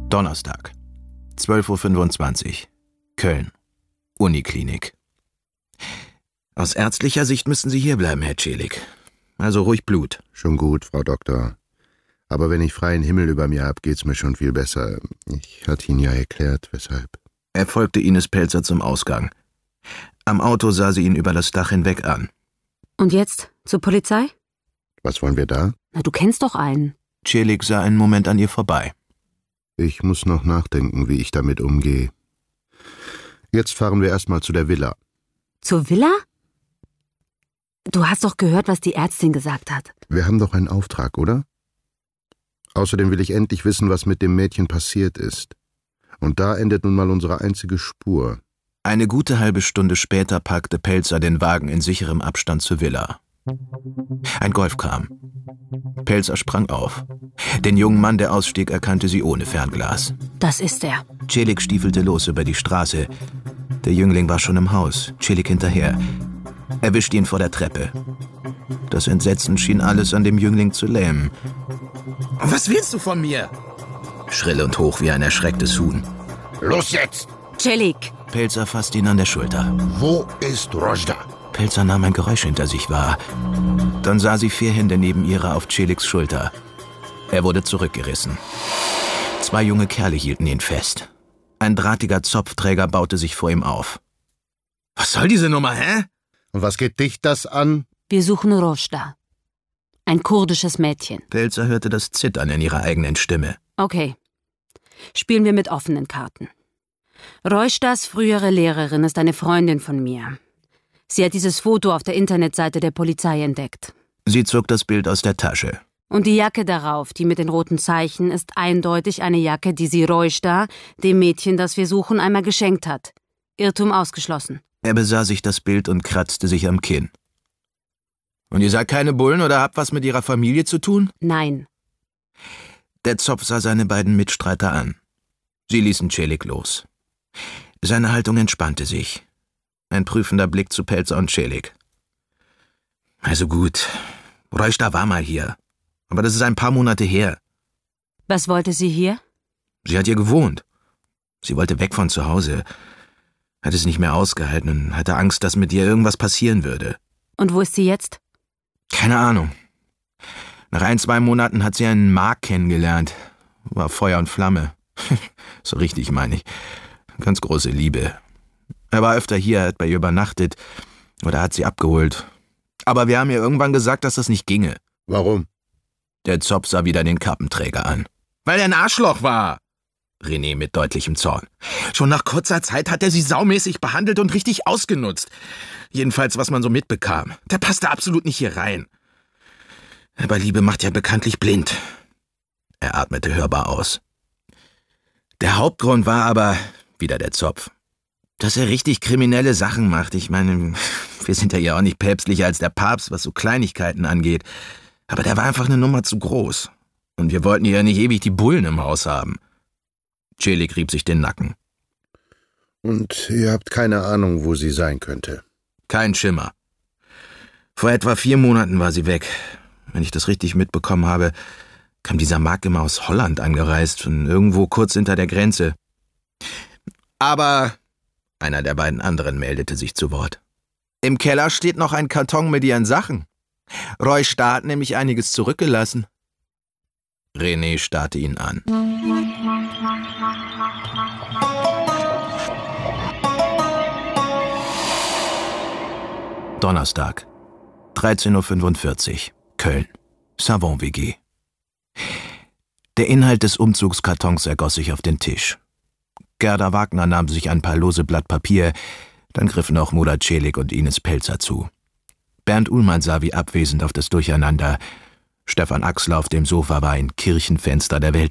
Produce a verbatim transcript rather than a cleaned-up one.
Donnerstag, zwölf Uhr fünfundzwanzig, Köln, Uniklinik. Aus ärztlicher Sicht müssen Sie hierbleiben, Herr Celik. Also ruhig Blut. Schon gut, Frau Doktor. Aber wenn ich freien Himmel über mir habe, geht's mir schon viel besser. Ich hatte Ihnen ja erklärt, weshalb. Er folgte Ines Pelzer zum Ausgang. Am Auto sah sie ihn über das Dach hinweg an. Und jetzt? Zur Polizei? Was wollen wir da? Na, du kennst doch einen. Celik sah einen Moment an ihr vorbei. Ich muss noch nachdenken, wie ich damit umgehe. Jetzt fahren wir erstmal zu der Villa. Zur Villa? Du hast doch gehört, was die Ärztin gesagt hat. Wir haben doch einen Auftrag, oder? Außerdem will ich endlich wissen, was mit dem Mädchen passiert ist. Und da endet nun mal unsere einzige Spur. Eine gute halbe Stunde später parkte Pelzer den Wagen in sicherem Abstand zur Villa. Ein Golf kam. Pelzer sprang auf. Den jungen Mann, der ausstieg, erkannte sie ohne Fernglas. Das ist er. Celik stiefelte los über die Straße. Der Jüngling war schon im Haus, Celik hinterher. Er wischte ihn vor der Treppe. Das Entsetzen schien alles an dem Jüngling zu lähmen. »Was willst du von mir?« Schrill und hoch wie ein erschrecktes Huhn. »Los jetzt!« Celik! Pelzer fasste ihn an der Schulter. »Wo ist Rojda?« Pelzer nahm ein Geräusch hinter sich wahr. Dann sah sie vier Hände neben ihrer auf Celiks Schulter. Er wurde zurückgerissen. Zwei junge Kerle hielten ihn fest. Ein drahtiger Zopfträger baute sich vor ihm auf. »Was soll diese Nummer, hä?« Und was geht dich das an? Wir suchen Rojda. Ein kurdisches Mädchen. Pelzer hörte das Zittern in ihrer eigenen Stimme. Okay. Spielen wir mit offenen Karten. Rojdas frühere Lehrerin ist eine Freundin von mir. Sie hat dieses Foto auf der Internetseite der Polizei entdeckt. Sie zog das Bild aus der Tasche. Und die Jacke darauf, die mit den roten Zeichen, ist eindeutig eine Jacke, die sie Rojda, dem Mädchen, das wir suchen, einmal geschenkt hat. Irrtum ausgeschlossen. Er besah sich das Bild und kratzte sich am Kinn. »Und ihr seid keine Bullen oder habt was mit ihrer Familie zu tun?« Nein. Der Zopf sah seine beiden Mitstreiter an. Sie ließen Celik los. Seine Haltung entspannte sich. Ein prüfender Blick zu Pelzer und Celik. »Also gut, Rojda war mal hier. Aber das ist ein paar Monate her.« Was wollte sie hier? »Sie hat hier gewohnt. Sie wollte weg von zu Hause. Hat es nicht mehr ausgehalten und hatte Angst, dass mit ihr irgendwas passieren würde.« Und wo ist sie jetzt? »Keine Ahnung. Nach ein, zwei Monaten hat sie einen Mark kennengelernt. War Feuer und Flamme. So richtig, meine ich. Ganz große Liebe. Er war öfter hier, hat bei ihr übernachtet oder hat sie abgeholt. Aber wir haben ihr irgendwann gesagt, dass das nicht ginge.« Warum? Der Zopf sah wieder den Kappenträger an. »Weil er ein Arschloch war!« René mit deutlichem Zorn. »Schon nach kurzer Zeit hat er sie saumäßig behandelt und richtig ausgenutzt. Jedenfalls, was man so mitbekam. Der passte absolut nicht hier rein. Aber Liebe macht ja bekanntlich blind.« Er atmete hörbar aus. »Der Hauptgrund war aber, wieder der Zopf, dass er richtig kriminelle Sachen macht. Ich meine, wir sind ja auch nicht päpstlicher als der Papst, was so Kleinigkeiten angeht. Aber der war einfach eine Nummer zu groß. Und wir wollten ja nicht ewig die Bullen im Haus haben.« Celik rieb sich den Nacken. »Und ihr habt keine Ahnung, wo sie sein könnte?« »Kein Schimmer. Vor etwa vier Monaten war sie weg. Wenn ich das richtig mitbekommen habe, kam dieser Mark immer aus Holland angereist, von irgendwo kurz hinter der Grenze. Aber«, einer der beiden anderen meldete sich zu Wort, »im Keller steht noch ein Karton mit ihren Sachen. Rojda hat nämlich einiges zurückgelassen.« René starrte ihn an. Donnerstag, dreizehn Uhr fünfundvierzig, Köln, Savon-W G. Der Inhalt des Umzugskartons ergoss sich auf den Tisch. Gerda Wagner nahm sich ein paar lose Blatt Papier, dann griffen auch Mutter Celik und Ines Pelzer zu. Bernd Uhlmann sah wie abwesend auf das Durcheinander. Stefan Axler auf dem Sofa war ein Kirchenfenster der Welt